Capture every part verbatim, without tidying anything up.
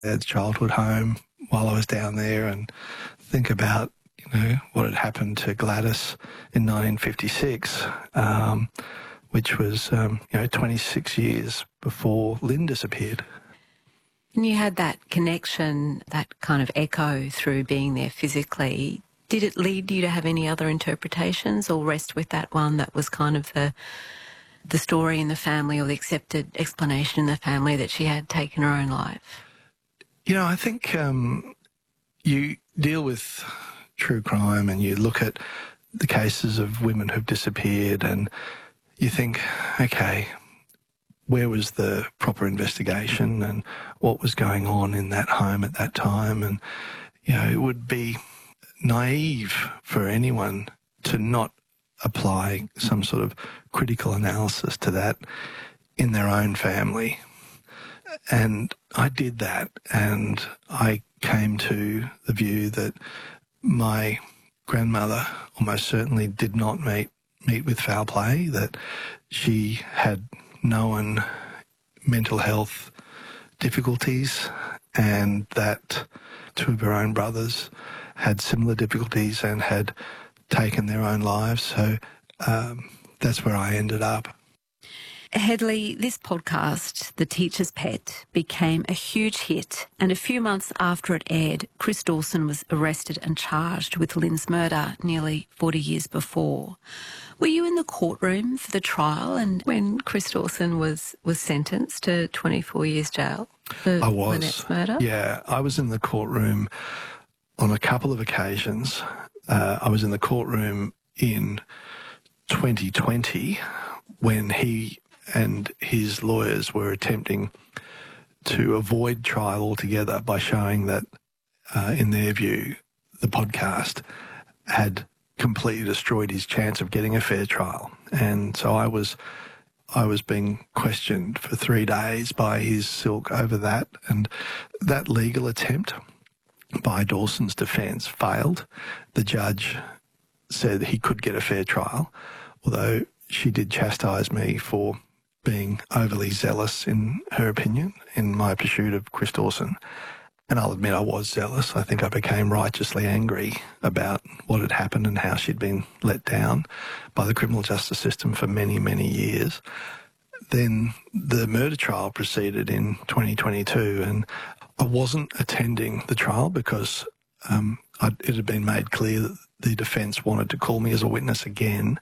dad's childhood home while I was down there and think about, you know, what had happened to Gladys in nineteen fifty-six, um, which was, um, you know, twenty-six years before Lynn disappeared. And you had that connection, that kind of echo through being there physically. Did it lead you to have any other interpretations or rest with that one that was kind of the the story in the family or the accepted explanation in the family that she had taken her own life? You know, I think um, you deal with true crime and you look at the cases of women who've disappeared and you think, okay, where was the proper investigation and what was going on in that home at that time? And, you know, it would be naive for anyone to not apply some sort of critical analysis to that in their own family. And I did that, and I came to the view that my grandmother almost certainly did not meet, meet with foul play, that she had known mental health difficulties and that two of her own brothers had similar difficulties and had taken their own lives. So um, that's where I ended up. Hedley, this podcast, The Teacher's Pet, became a huge hit, and a few months after it aired, Chris Dawson was arrested and charged with Lynn's murder nearly forty years before. Were you in the courtroom for the trial and when Chris Dawson was, was sentenced to twenty-four years jail for I was. Lynette's murder? Yeah, I was in the courtroom on a couple of occasions. Uh, I was in the courtroom in twenty twenty when he and his lawyers were attempting to avoid trial altogether by showing that, uh, in their view, the podcast had completely destroyed his chance of getting a fair trial. And so I was I was being questioned for three days by his silk over that, and that legal attempt by Dawson's defence failed. The judge said he could get a fair trial, although she did chastise me for being overly zealous, in her opinion, in my pursuit of Chris Dawson. And I'll admit I was zealous. I think I became righteously angry about what had happened and how she'd been let down by the criminal justice system for many, many years. Then the murder trial proceeded in twenty twenty-two, and I wasn't attending the trial because um, I'd, it had been made clear that the defence wanted to call me as a witness again.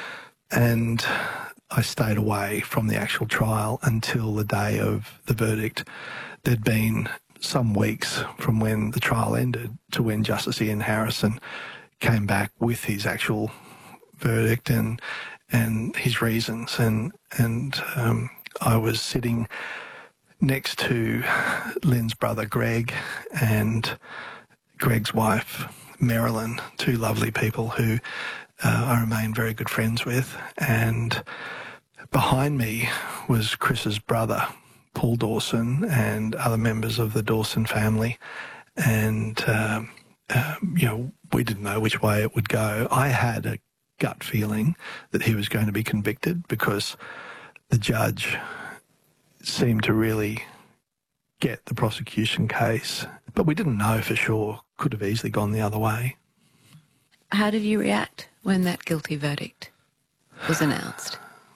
And I stayed away from the actual trial until the day of the verdict. There'd been some weeks from when the trial ended to when Justice Ian Harrison came back with his actual verdict and and his reasons. And, and um, I was sitting next to Lynn's brother Greg and Greg's wife Marilyn, two lovely people who uh, I remain very good friends with. And behind me was Chris's brother, Paul Dawson, and other members of the Dawson family. And, um, uh, you know, we didn't know which way it would go. I had a gut feeling that he was going to be convicted because the judge seemed to really get the prosecution case. But we didn't know for sure. Could have easily gone the other way. How did you react when that guilty verdict was announced?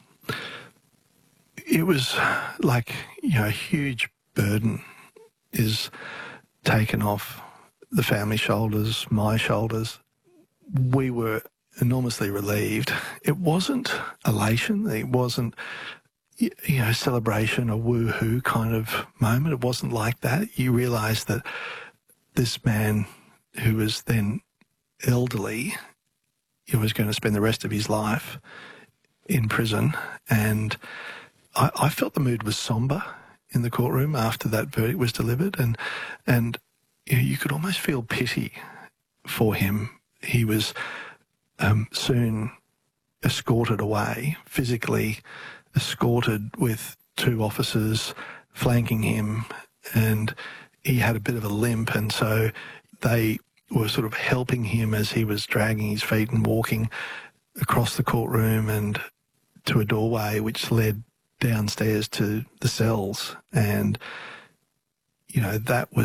It was like, you know, a huge burden is taken off the family shoulders, my shoulders. We were enormously relieved. It wasn't elation. It wasn't, you know, celebration or woo-hoo kind of moment. It wasn't like that. You realise that this man who was then elderly, he was going to spend the rest of his life in prison, and I, I felt the mood was sombre in the courtroom after that verdict was delivered, and and you know, you could almost feel pity for him. He was um, soon escorted away, physically escorted with two officers flanking him, and he had a bit of a limp, and so they were sort of helping him as he was dragging his feet and walking across the courtroom and to a doorway which led downstairs to the cells. And you know, that was